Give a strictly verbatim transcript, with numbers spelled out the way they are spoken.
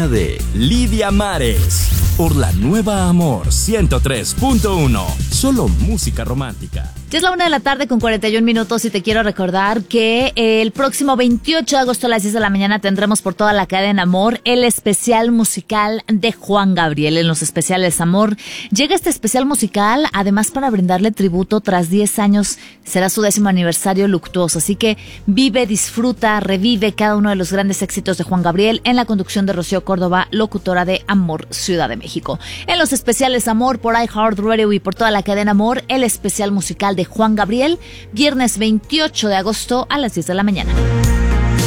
mañana de Lidia Mares por la nueva Amor ciento tres punto uno. Solo música romántica. Ya es la una de la tarde con cuarenta y un minutos y te quiero recordar que el próximo veintiocho de agosto a las diez de la mañana tendremos por toda la cadena Amor el especial musical de Juan Gabriel. En los especiales Amor llega este especial musical además para brindarle tributo tras diez años. Será su décimo aniversario luctuoso, así que vive, disfruta, revive cada uno de los grandes éxitos de Juan Gabriel en la conducción de Rocío Córdoba, locutora de Amor Ciudad de México. En los especiales Amor por iHeartRadio y por toda la cadena Amor, el especial musical de Juan Gabriel, viernes veintiocho de agosto a las diez de la mañana.